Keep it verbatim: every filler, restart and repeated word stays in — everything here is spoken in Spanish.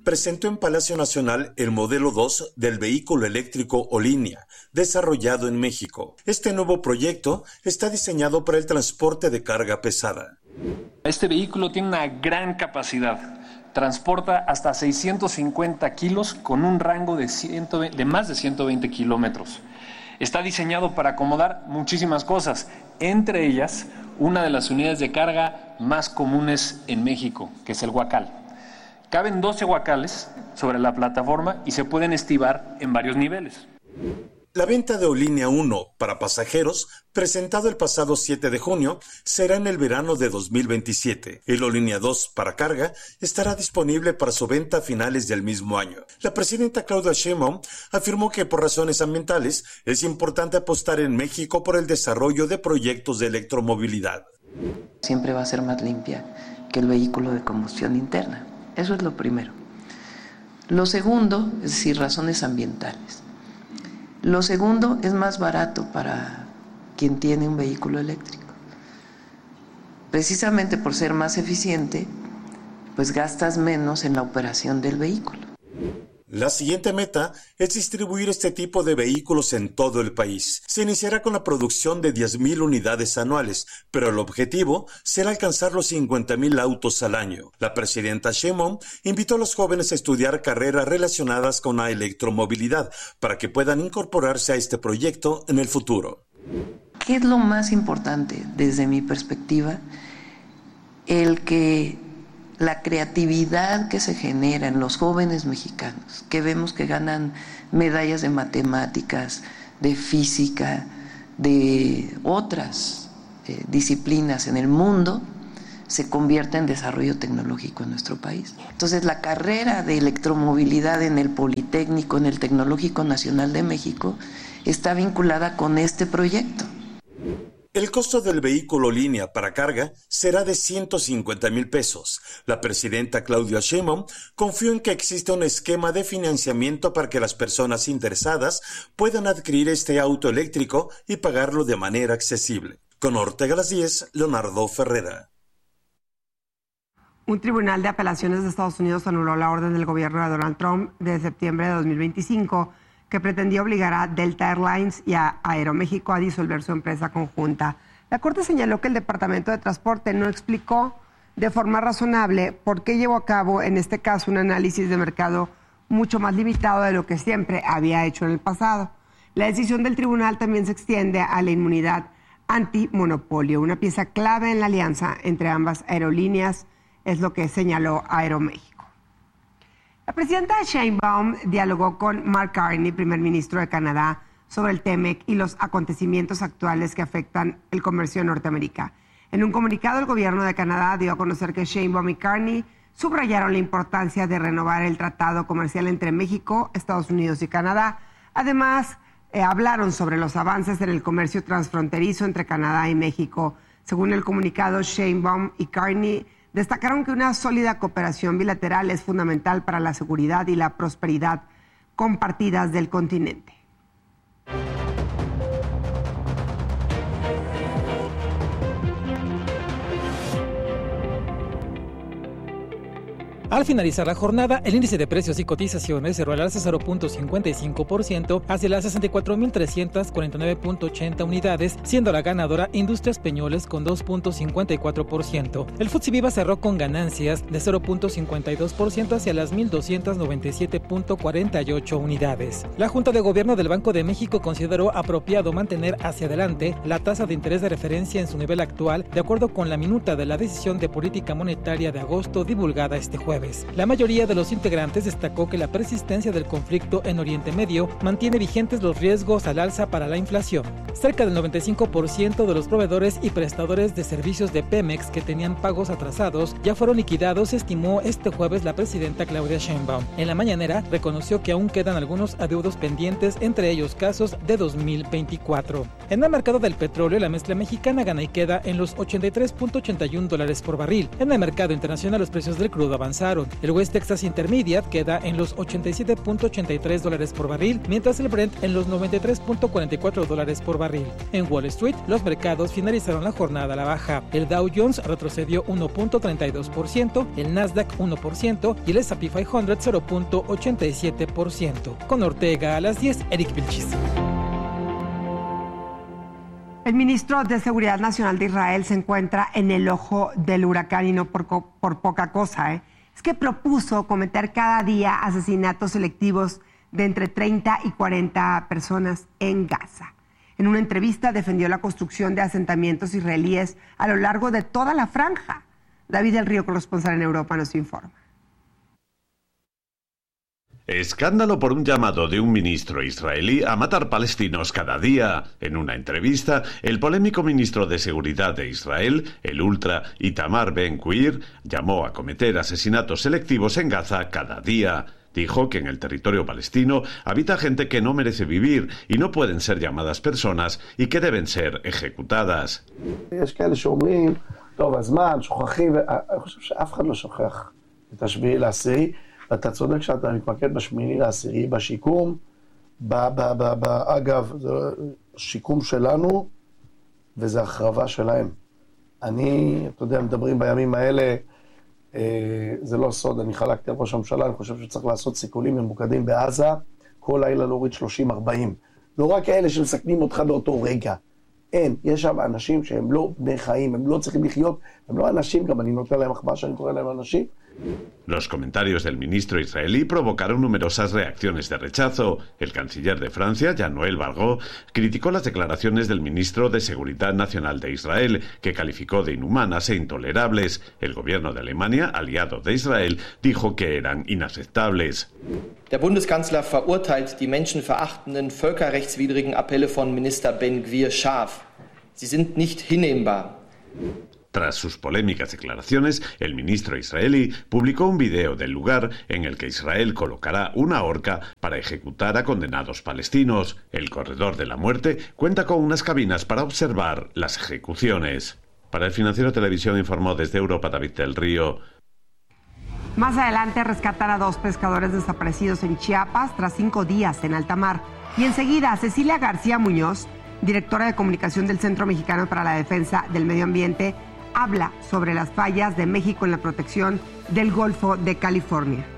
presentó en Palacio Nacional el modelo dos del vehículo eléctrico Olinia, desarrollado en México. Este nuevo proyecto está diseñado para el transporte de carga pesada. Este vehículo tiene una gran capacidad. Transporta hasta seiscientos cincuenta kilos con un rango de, ciento veinte, de más de ciento veinte kilómetros. Está diseñado para acomodar muchísimas cosas, entre ellas una de las unidades de carga más comunes en México, que es el huacal. Caben doce huacales sobre la plataforma y se pueden estivar en varios niveles. La venta de Olinia uno para pasajeros, presentado el pasado siete de junio, será en el verano de dos mil veintisiete. El Olinia dos para carga estará disponible para su venta a finales del mismo año. La presidenta Claudia Sheinbaum afirmó que por razones ambientales es importante apostar en México por el desarrollo de proyectos de electromovilidad. Siempre va a ser más limpia que el vehículo de combustión interna. Eso es lo primero. Lo segundo, es decir, razones ambientales. Lo segundo, es más barato para quien tiene un vehículo eléctrico. Precisamente por ser más eficiente, pues gastas menos en la operación del vehículo. La siguiente meta es distribuir este tipo de vehículos en todo el país. Se iniciará con la producción de diez mil unidades anuales, pero el objetivo será alcanzar los cincuenta mil autos al año. La presidenta Sheinbaum invitó a los jóvenes a estudiar carreras relacionadas con la electromovilidad para que puedan incorporarse a este proyecto en el futuro. ¿Qué es lo más importante desde mi perspectiva? El que la creatividad que se genera en los jóvenes mexicanos, que vemos que ganan medallas de matemáticas, de física, de otras eh, disciplinas en el mundo, se convierta en desarrollo tecnológico en nuestro país. Entonces, la carrera de electromovilidad en el Politécnico, en el Tecnológico Nacional de México, está vinculada con este proyecto. El costo del vehículo Olinia para carga será de ciento cincuenta mil pesos. La presidenta Claudia Sheinbaum confió en que existe un esquema de financiamiento para que las personas interesadas puedan adquirir este auto eléctrico y pagarlo de manera accesible. Con Ortega a las diez, Leonardo Ferrera. Un tribunal de apelaciones de Estados Unidos anuló la orden del gobierno de Donald Trump de septiembre de dos mil veinticinco que pretendía obligar a Delta Airlines y a Aeroméxico a disolver su empresa conjunta. La Corte señaló que el Departamento de Transporte no explicó de forma razonable por qué llevó a cabo, en este caso, un análisis de mercado mucho más limitado de lo que siempre había hecho en el pasado. La decisión del tribunal también se extiende a la inmunidad antimonopolio, una pieza clave en la alianza entre ambas aerolíneas, es lo que señaló Aeroméxico. La presidenta Sheinbaum dialogó con Mark Carney, primer ministro de Canadá, sobre el TEMEC y los acontecimientos actuales que afectan el comercio en Norteamérica. En un comunicado, el gobierno de Canadá dio a conocer que Sheinbaum y Carney subrayaron la importancia de renovar el tratado comercial entre México, Estados Unidos y Canadá. Además, eh, hablaron sobre los avances en el comercio transfronterizo entre Canadá y México. Según el comunicado, Sheinbaum y Carney destacaron que una sólida cooperación bilateral es fundamental para la seguridad y la prosperidad compartidas del continente. Al finalizar la jornada, el índice de precios y cotizaciones cerró al alza cero punto cincuenta y cinco por ciento hacia las sesenta y cuatro mil trescientas cuarenta y nueve punto ochenta unidades, siendo la ganadora Industrias Peñoles con dos punto cincuenta y cuatro por ciento. El F T S E Viva cerró con ganancias de cero punto cincuenta y dos por ciento hacia las mil doscientas noventa y siete punto cuarenta y ocho unidades. La Junta de Gobierno del Banco de México consideró apropiado mantener hacia adelante la tasa de interés de referencia en su nivel actual, de acuerdo con la minuta de la decisión de política monetaria de agosto divulgada este jueves. La mayoría de los integrantes destacó que la persistencia del conflicto en Oriente Medio mantiene vigentes los riesgos al alza para la inflación. Cerca del noventa y cinco por ciento de los proveedores y prestadores de servicios de Pemex que tenían pagos atrasados ya fueron liquidados, estimó este jueves la presidenta Claudia Sheinbaum. En la mañanera reconoció que aún quedan algunos adeudos pendientes, entre ellos casos de dos mil veinticuatro. En el mercado del petróleo, la mezcla mexicana gana y queda en los ochenta y tres punto ochenta y uno dólares por barril. En el mercado internacional, los precios del crudo avanzaron. El West Texas Intermediate queda en los ochenta y siete punto ochenta y tres dólares por barril, mientras el Brent en los noventa y tres punto cuarenta y cuatro dólares por barril. En Wall Street, los mercados finalizaron la jornada a la baja. El Dow Jones retrocedió uno punto treinta y dos por ciento, el Nasdaq uno por ciento y el ese and pe quinientos cero punto ochenta y siete por ciento. Con Ortega a las diez, Eric Vilchis. El ministro de Seguridad Nacional de Israel se encuentra en el ojo del huracán y no por, por poca cosa, ¿eh? Es que propuso cometer cada día asesinatos selectivos de entre treinta y cuarenta personas en Gaza. En una entrevista defendió la construcción de asentamientos israelíes a lo largo de toda la franja. David del Río, corresponsal en Europa, nos informa. Escándalo por un llamado de un ministro israelí a matar palestinos cada día. En una entrevista, el polémico ministro de Seguridad de Israel, el ultra Itamar Ben-Gvir, llamó a cometer asesinatos selectivos en Gaza cada día. Dijo que en el territorio palestino habita gente que no merece vivir y no pueden ser llamadas personas y que deben ser ejecutadas. אתה צודק שאתה מתמקד בשמיני לעשירי, בשיקום, אגב, זה שיקום שלנו, וזה החרבה שלהם. אני, אתה יודע, מדברים בימים האלה, זה לא סוד, אני חלקתי על ראש הממשלה, אני חושב שצריך לעשות סיכולים ממוקדים בעזה, כל לילה להוריד שלושים ארבעים. לא רק אלה שמסכנים אותך באותו רגע. אין, יש שם אנשים שהם לא בני חיים, הם לא צריכים לחיות, הם לא אנשים, גם אני נותן להם מחמאה שאני קורא להם אנשים. Los comentarios del ministro israelí provocaron numerosas reacciones de rechazo. El canciller de Francia, Jean-Noël Barrot, criticó las declaraciones del ministro de Seguridad Nacional de Israel, que calificó de inhumanas e intolerables. El gobierno de Alemania, aliado de Israel, dijo que eran inaceptables. Der Bundeskanzler verurteilt die menschenverachtenden, völkerrechtswidrigen Appelle von Minister Ben-Gvir scharf. Sie sind nicht hinnehmbar. Tras sus polémicas declaraciones, el ministro israelí publicó un video del lugar en el que Israel colocará una horca para ejecutar a condenados palestinos. El corredor de la muerte cuenta con unas cabinas para observar las ejecuciones. Para el Financiero Televisión informó desde Europa David del Río. Más adelante rescatan a dos pescadores desaparecidos en Chiapas tras cinco días en alta mar. Y enseguida, Cecilia García Muñoz, directora de comunicación del Centro Mexicano para la Defensa del Medio Ambiente, habla sobre las fallas de México en la protección del Golfo de California.